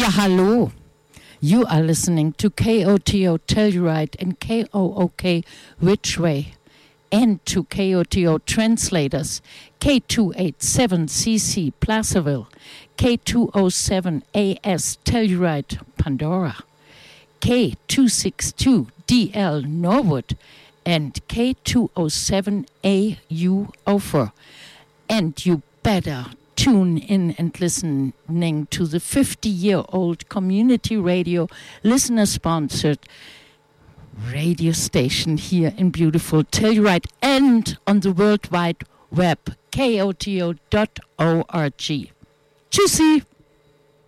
Ja, hallo. You are listening to KOTO Telluride and KOOK Ridgeway, and to KOTO translators K287CC Placerville, K207AS Telluride Pandora, K262DL Norwood, and K207AU Ophir. And you better tune in and listening to the 50-year-old community radio listener-sponsored radio station here in beautiful Telluride and on the World Wide Web, koto.org. Tschüssi!